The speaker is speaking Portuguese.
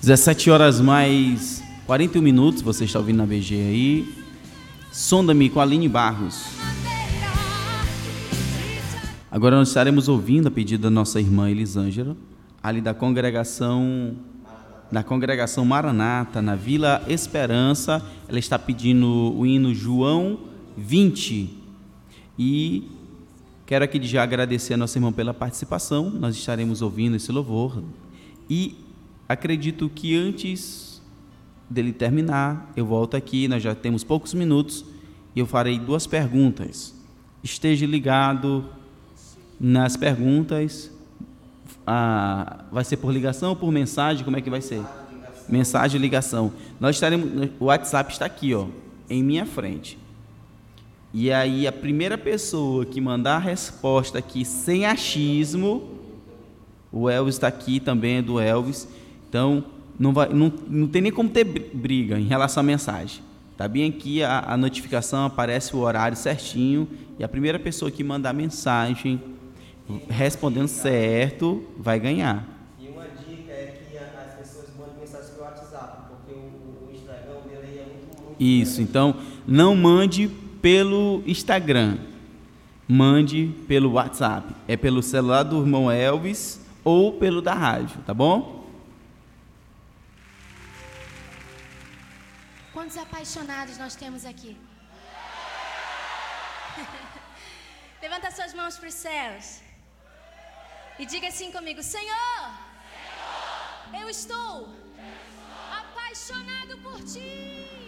17 horas mais 41 minutos, você está ouvindo na BG aí. Sonda-me com a Aline Barros. Agora nós estaremos ouvindo a pedido da nossa irmã Elisângela, ali da congregação Maranata, na Vila Esperança. Ela está pedindo o hino João 20. E quero aqui já agradecer a nossa irmã pela participação. Nós estaremos ouvindo esse louvor. E acredito que antes dele terminar, eu volto aqui, nós já temos poucos minutos, e eu farei 2 perguntas. Esteja ligado nas perguntas. Vai ser por ligação ou por mensagem? Como é que vai ser? Mensagem e ligação. Nós estaremos, o WhatsApp está aqui, ó, em minha frente. E aí a primeira pessoa que mandar a resposta aqui sem achismo, o Elvis está aqui também, é do Elvis. Então não tem nem como ter briga em relação à mensagem. Está bem aqui a notificação, aparece o horário certinho, e a primeira pessoa que mandar mensagem respondendo certo vai ganhar. E uma dica é que as pessoas mandem mensagem pelo WhatsApp, porque o Instagram dele é muito Isso, então não mande pelo Instagram, mande pelo WhatsApp. É pelo celular do irmão Elvis ou pelo da rádio, tá bom? Quantos apaixonados nós temos aqui? Levanta suas mãos para os céus e diga assim comigo: Senhor, eu estou apaixonado por ti.